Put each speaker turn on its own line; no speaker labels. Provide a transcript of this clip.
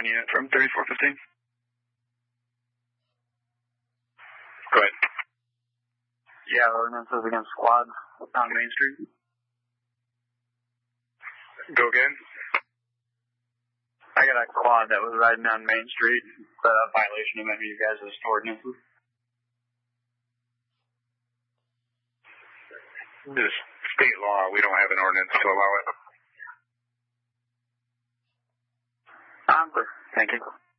unit from 3415.
Go ahead.
Yeah, ordinances against squad on Main Street.
Go again.
I got a quad that was riding on Main Street. It's a violation of any of you guys' ordinances.
This state law, we don't have an ordinance to allow it.
Thank you.